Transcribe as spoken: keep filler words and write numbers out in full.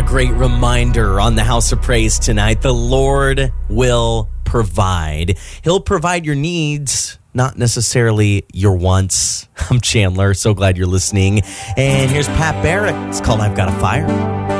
great reminder on the House of Praise tonight. The Lord will provide. He'll provide your needs, not necessarily your wants. I'm Chandler. So glad you're listening. And here's Pat Barrett. It's called I've Got a Fire.